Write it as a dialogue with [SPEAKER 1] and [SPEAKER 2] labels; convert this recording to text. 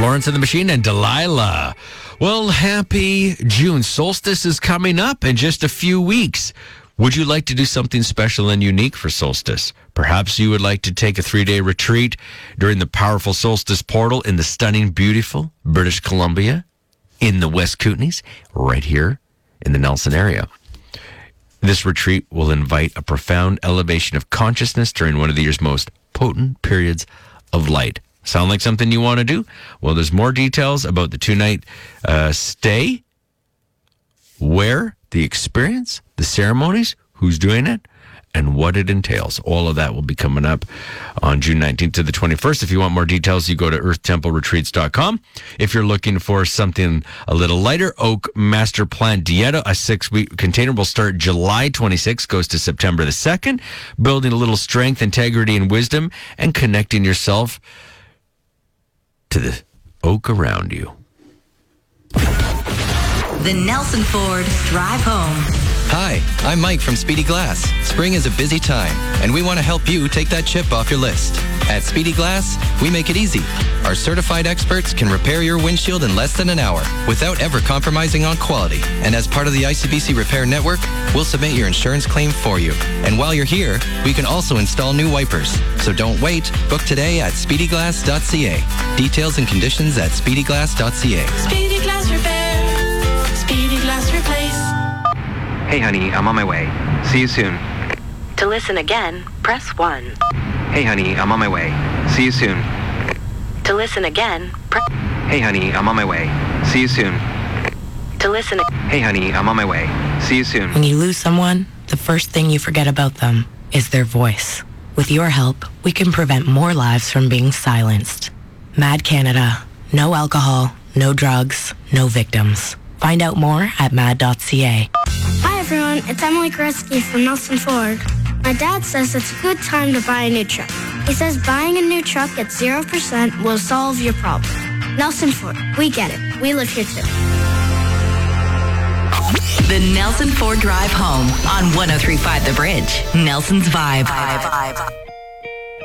[SPEAKER 1] Florence and the Machine and Delilah. Well, happy June. Solstice is coming up in just a few weeks. Would you like to do something special and unique for Solstice? Perhaps you would like to take a 3-day retreat during the powerful Solstice portal in the stunning, beautiful British Columbia, in the West Kootenays, right here in the Nelson area. This retreat will invite a profound elevation of consciousness during one of the year's most potent periods of light. Sound like something you want to do? Well, there's more details about the 2-night stay, where, the experience, the ceremonies, who's doing it, and what it entails. All of that will be coming up on June 19th to the 21st. If you want more details, you go to earthtempleretreats.com. If you're looking for something a little lighter, Oak Master Plant Dieta, a 6-week container, will start July 26th, goes to September the 2nd, building a little strength, integrity, and wisdom, and connecting yourself to the oak around you.
[SPEAKER 2] The Nelson Ford Drive Home.
[SPEAKER 3] Hi, I'm Mike from Speedy Glass. Spring is a busy time, and we want to help you take that chip off your list. At Speedy Glass, we make it easy. Our certified experts can repair your windshield in less than an hour without ever compromising on quality. And as part of the ICBC Repair Network, we'll submit your insurance claim for you. And while you're here, we can also install new wipers. So don't wait. Book today at speedyglass.ca. Details and conditions at speedyglass.ca.
[SPEAKER 4] Speedy Glass Repair. Speedy Glass Replace.
[SPEAKER 5] Hey, honey, I'm on my way. See you soon.
[SPEAKER 2] To listen again, press 1.
[SPEAKER 5] Hey, honey, I'm on my way. See you soon.
[SPEAKER 2] To listen again, press...
[SPEAKER 5] Hey, honey, I'm on my way. See you soon.
[SPEAKER 2] To listen...
[SPEAKER 5] Hey, honey, I'm on my way. See you soon.
[SPEAKER 6] When you lose someone, the first thing you forget about them is their voice. With your help, we can prevent more lives from being silenced. Mad Canada. No alcohol, no drugs, no victims. Find out more at mad.ca.
[SPEAKER 7] Hi everyone, it's Emily Gretzky from Nelson Ford. My dad says it's a good time to buy a new truck. He says buying a new truck at 0% will solve your problem. Nelson Ford, we get it. We live here too.
[SPEAKER 2] The Nelson Ford Drive Home on 103.5 The Bridge. Nelson's Vibe.